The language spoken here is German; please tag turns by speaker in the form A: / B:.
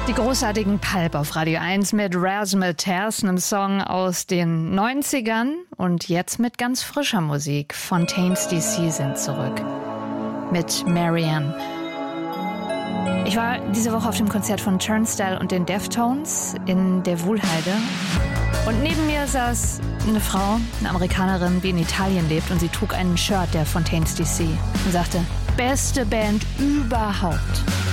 A: Die großartigen Pulp auf Radio 1 mit Razzmatazz, einem Song aus den 90ern und jetzt mit ganz frischer Musik. Fontaines DC sind zurück mit Marianne. Ich war diese Woche auf dem Konzert von Turnstile und den Deftones in der Wuhlheide und neben mir saß eine Frau, eine Amerikanerin, die in Italien lebt, und sie trug ein Shirt der Fontaines DC und sagte: beste Band überhaupt.